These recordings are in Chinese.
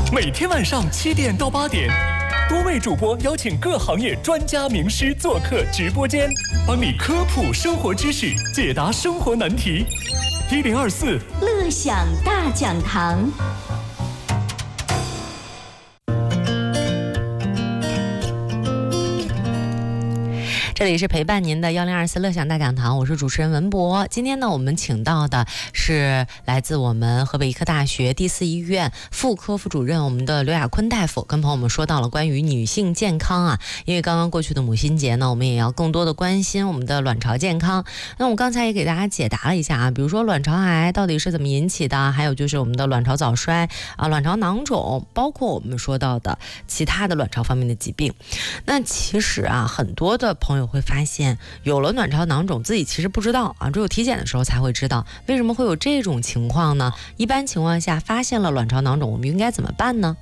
每天晚上7点到8点，多位主播邀请各行业专家名师做客直播间，帮你科普生活知识，解答生活难题。1024 乐享大讲堂。 这里是陪伴您的1024乐享大讲堂，我是主持人文博。今天呢，我们请到的是来自我们河北医科大学第4医院妇科副主任我们的刘亚坤大夫，跟朋友们说到了关于女性健康啊，因为刚刚过去的母亲节呢，我们也要更多的关心我们的卵巢健康。那我刚才也给大家解答了一下啊，比如说卵巢癌到底是怎么引起的，还有就是我们的卵巢早衰啊、卵巢囊肿，包括我们说到的其他的卵巢方面的疾病。那其实啊，很多的朋友会发现有了卵巢囊肿自己其实不知道啊，只有体检的时候才会知道。为什么会有这种情况呢？一般情况下发现了卵巢囊肿我们应该怎么办呢？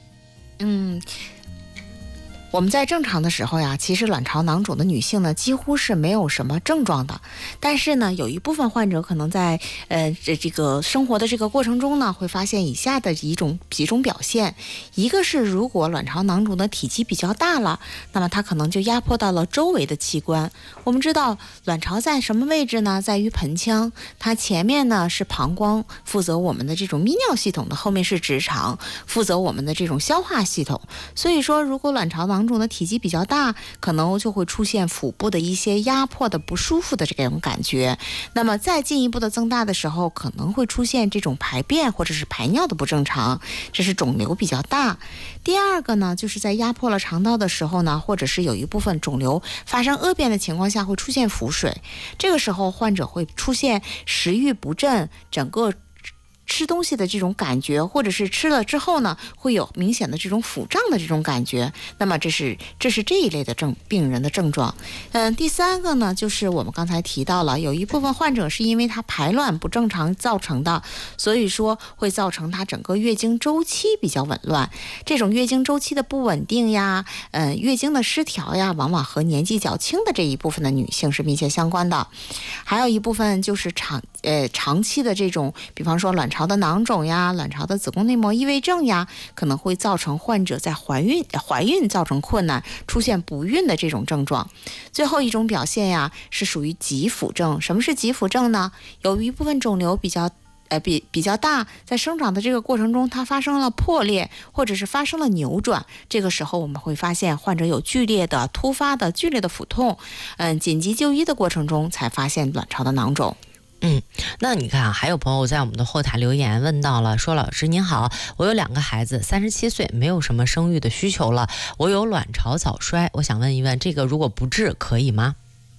我们在正常的时候呀，其实卵巢囊肿的女性呢，几乎是没有什么症状的。但是呢，有一部分患者可能在这个生活的这个过程中呢，会发现以下的几种表现。一个是如果卵巢囊肿的体积比较大了，那么它可能就压迫到了周围的器官。我们知道卵巢在什么位置呢？在于盆腔，它前面呢是膀胱，负责我们的这种泌尿系统的，后面是直肠，负责我们的这种消化系统。所以说，如果卵巢囊肿的体积比较大，可能就会出现腹部的一些压迫的不舒服的这种感觉。那么再进一步的增大的时候，可能会出现这种排便或者是排尿的不正常，这是肿瘤比较大。第二个呢，就是在压迫了肠道的时候呢，或者是有一部分肿瘤发生恶变的情况下，会出现腹水。这个时候患者会出现食欲不振，整个吃东西的这种感觉，或者是吃了之后呢，会有明显的这种腹胀的这种感觉。那么这是这一类的病人的症状。第三个呢，就是我们刚才提到了，有一部分患者是因为他排卵不正常造成的，所以说会造成他整个月经周期比较紊乱。这种月经周期的不稳定呀，月经的失调呀，往往和年纪较轻的这一部分的女性是密切相关的。还有一部分就是长期的这种，比方说卵巢的囊肿呀、卵巢的子宫内膜异位症呀，可能会造成患者在怀孕造成困难，出现不孕的这种症状。最后一种表现呀，是属于急腹症。什么是急腹症呢？有一部分肿瘤比较大，在生长的这个过程中，它发生了破裂，或者是发生了扭转。这个时候我们会发现患者有突发的剧烈的腹痛，紧急就医的过程中才发现卵巢的囊肿。 那你看啊，还有朋友在我们的后台留言问到了，说老师您好，我有2个孩子，37岁，没有什么生育的需求了，我有卵巢早衰，我想问一问，这个如果不治可以吗？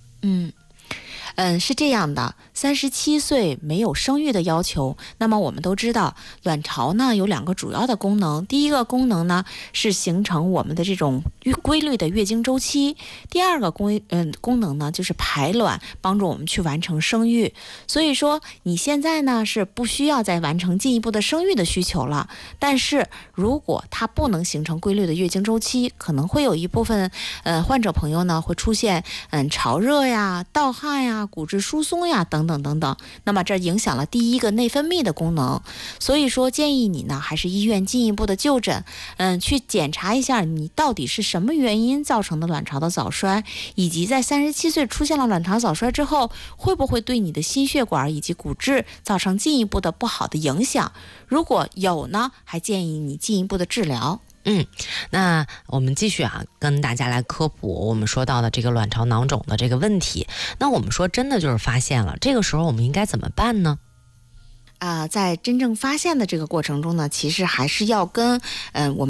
是这样的，37岁没有生育的要求。那么我们都知道，卵巢呢有2个主要的功能。第一个功能呢是形成我们的这种规律的月经周期，第二个功能呢就是排卵，帮助我们去完成生育。所以说你现在呢是不需要再完成进一步的生育的需求了。但是如果它不能形成规律的月经周期，可能会有一部分患者朋友呢会出现潮热呀、盗汗呀、骨质疏松呀等等等等，那么这影响了第一个内分泌的功能。所以说建议你呢还是医院进一步的就诊，去检查一下你到底是什么原因造成的卵巢的早衰，以及在37岁出现了卵巢早衰之后，会不会对你的心血管以及骨质造成进一步的不好的影响。如果有呢，还建议你进一步的治疗。 那我们继续跟大家来科普我们说到的这个卵巢囊肿的这个问题。那我们说真的就是发现了，这个时候我们应该怎么办呢？ 在真正发现的这个过程中呢，其实还是要跟我们